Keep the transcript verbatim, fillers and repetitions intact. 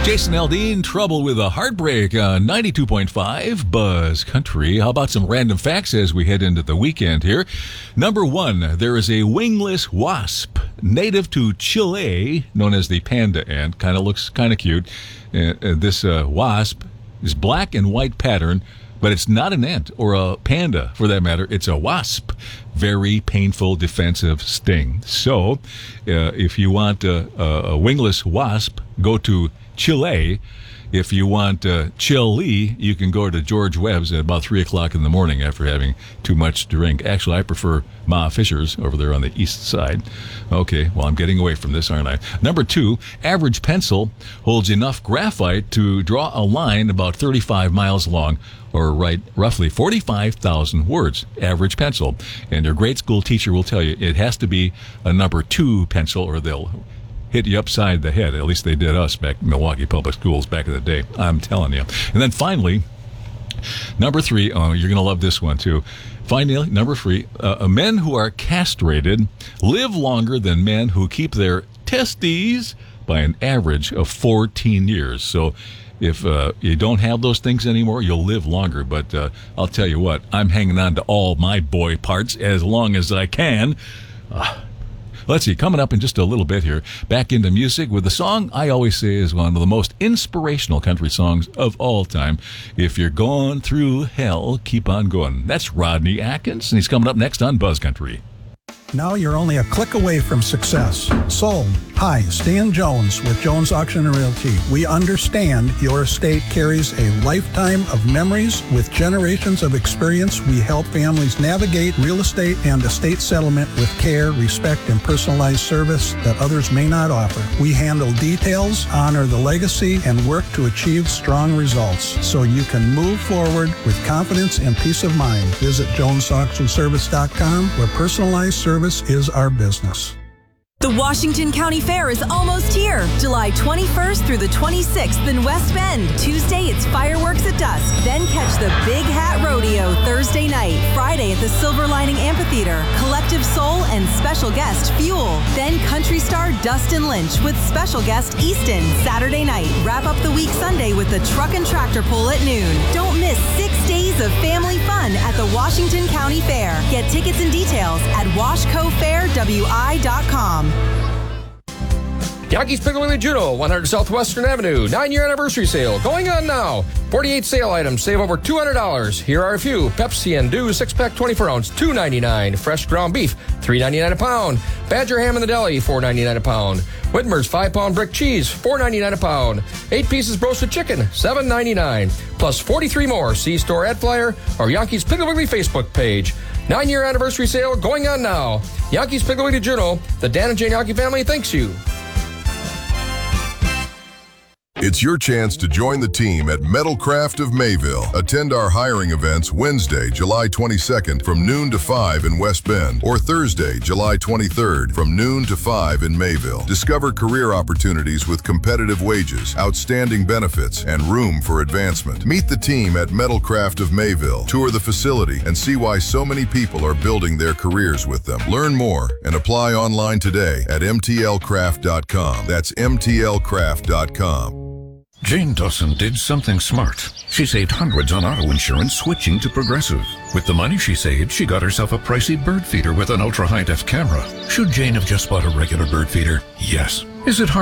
Jason Aldean, Trouble with a Heartbreak on ninety-two point five Buzz Country. How about some random facts as we head into the weekend here? Number one, there is a wingless wasp native to Chile, known as the panda ant. Kind of looks kind of cute. Uh, uh, this uh, wasp is black and white pattern, but it's not an ant or a panda for that matter. It's a wasp. Very painful defensive sting. So uh, if you want a, a wingless wasp, go to Chile. If you want uh, Chile, you can go to George Webb's at about three o'clock in the morning after having too much to drink. Actually, I prefer Ma Fisher's over there on the east side. Okay, well, I'm getting away from this, aren't I? Number two, average pencil holds enough graphite to draw a line about thirty-five miles long, or write roughly forty-five thousand words, average pencil. And your grade school teacher will tell you it has to be a number two pencil or they'll hit you upside the head. At least they did us back in Milwaukee Public Schools back in the day. I'm telling you. And then finally, number three, oh, you're going to love this one too. Finally, number three, uh, men who are castrated live longer than men who keep their testes by an average of fourteen years. So if uh, you don't have those things anymore, you'll live longer. But uh, I'll tell you what, I'm hanging on to all my boy parts as long as I can. Uh, Let's see, coming up in just a little bit here, back into music with the song I always say is one of the most inspirational country songs of all time. If you're going through hell, keep on going. That's Rodney Atkins, and he's coming up next on Buzz Country. Now you're only a click away from success. Sold. Hi, Stan Jones with Jones Auction and Realty. We understand your estate carries a lifetime of memories. With generations of experience, we help families navigate real estate and estate settlement with care, respect, and personalized service that others may not offer. We handle details, honor the legacy, and work to achieve strong results so you can move forward with confidence and peace of mind. Visit jones auction service dot com, where personalized service is our business. The Washington County Fair is almost here. July twenty-first through the twenty-sixth in West Bend. Tuesday, it's fireworks at dusk. Then catch the Big Hat Rodeo Thursday night. Friday at the Silver Lining Amphitheater. Collective Soul and special guest Fuel. Then country star Dustin Lynch with special guest Easton. Saturday night. Wrap up the week Sunday with the Truck and Tractor Pull at noon. Don't miss six days of family fun at the Washington County Fair. Get tickets and details at washco fair w i dot com. Yankees Piggly Wiggly Juno, one hundred Southwestern Avenue, nine-year anniversary sale going on now. forty-eight sale items, save over two hundred dollars. Here are a few. Pepsi and Dew six-pack twenty-four ounce, two ninety-nine. Fresh ground beef, three ninety-nine a pound. Badger ham in the deli, four ninety-nine a pound. Whitmer's five-pound brick cheese, four ninety-nine a pound. Eight pieces roasted chicken, seven ninety-nine. Plus forty-three more. See store ad flyer or Yankees Piggly Wiggly Facebook page. Nine-year anniversary sale going on now. Yankees Piggly Wiggly Juno, the Dan and Jane Yankee family thanks you. It's your chance to join the team at Metalcraft of Mayville. Attend our hiring events Wednesday, July twenty-second from noon to five in West Bend, or Thursday, July twenty-third from noon to five in Mayville. Discover career opportunities with competitive wages, outstanding benefits, and room for advancement. Meet the team at Metalcraft of Mayville. Tour the facility and see why so many people are building their careers with them. Learn more and apply online today at m t l craft dot com. That's m t l craft dot com. Jane Dawson did something smart. She saved hundreds on auto insurance switching to Progressive. With the money she saved, she got herself a pricey bird feeder with an ultra-high-def camera. Should Jane have just bought a regular bird feeder? Yes. Is it hard?